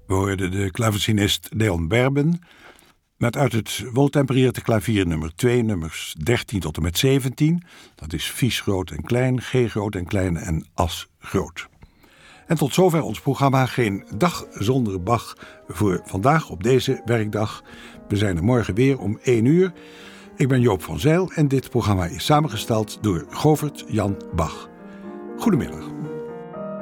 We hoorden de klavecinist Leon Berben met uit het woltempereerde klavier nummer 2, nummers 13 tot en met 17. Dat is Vies groot en klein, G groot en klein en As groot. En tot zover ons programma Geen dag zonder Bach voor vandaag op deze werkdag. We zijn er morgen weer om 1 uur. Ik ben Joop van Zijl en dit programma is samengesteld door Govert Jan Bach. Goedemiddag.